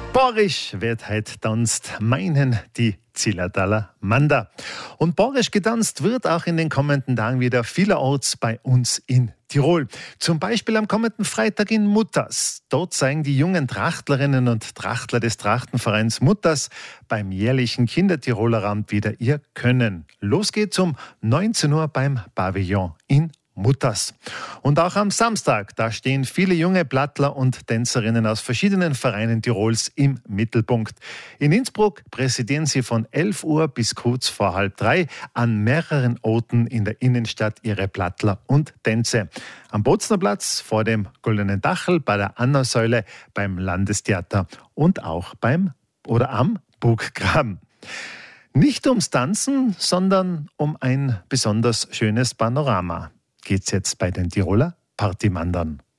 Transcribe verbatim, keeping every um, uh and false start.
Borisch wird heute tanzt, meinen die Zillertaler Manda. Und Borisch getanzt wird auch in den kommenden Tagen wieder vielerorts bei uns in Tirol. Zum Beispiel am kommenden Freitag in Mutters. Dort zeigen die jungen Trachtlerinnen und Trachtler des Trachtenvereins Mutters beim jährlichen Kindertirolerabend wieder ihr Können. Los geht's um neunzehn Uhr beim Pavillon in Mutters. Und auch am Samstag, da stehen viele junge Plattler und Tänzerinnen aus verschiedenen Vereinen Tirols im Mittelpunkt. In Innsbruck präsidieren sie von elf Uhr bis kurz vor halb drei an mehreren Orten in der Innenstadt ihre Plattler und Tänze. Am Boznerplatz, vor dem Goldenen Dachel, bei der Anna-Säule, beim Landestheater und auch beim oder am Burggraben. Nicht ums Tanzen, sondern um ein besonders schönes Panorama geht's jetzt bei den Tiroler Partymandern.